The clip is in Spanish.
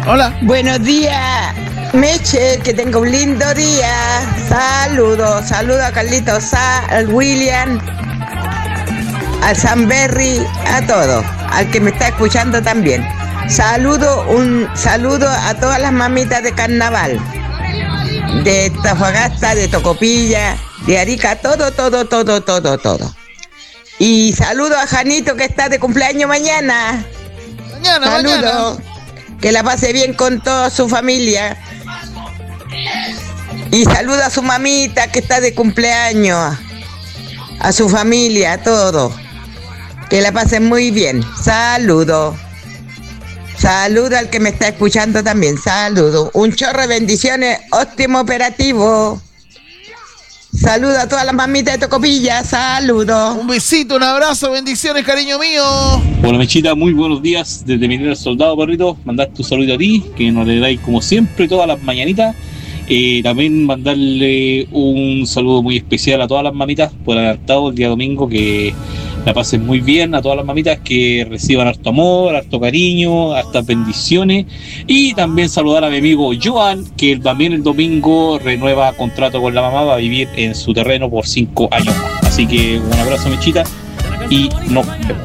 Hola. Buenos días, Meche, que tenga un lindo día. Saludos a Carlitos, al William, al Sanberry, a todos, al que me está escuchando también. Un saludo a todas las mamitas de carnaval, de Tafagasta, de Tocopilla, de Arica, todo. Y saludo a Janito, que está de cumpleaños mañana. Saludos. Que la pase bien con toda su familia. Y saluda a su mamita que está de cumpleaños. A su familia, a todo. Que la pasen muy bien. Saludo al que me está escuchando también. Saludo. Un chorro de bendiciones. Óptimo operativo. Saludo a todas las mamitas de Tocopilla. Saludo. Un besito, un abrazo, bendiciones, cariño mío. Hola, Mechita, muy buenos días desde mi líder soldado, perrito. Mandar tu saludo a ti, que nos le dais como siempre todas las mañanitas. También mandarle un saludo muy especial a todas las mamitas por adelantado el día domingo, que la pasen muy bien, a todas las mamitas, que reciban harto amor, harto cariño, hartas bendiciones. Y también saludar a mi amigo Joan, que también el domingo renueva contrato con la mamá, va a vivir en su terreno por 5 años más. Así que un abrazo, Mechita, y nos vemos.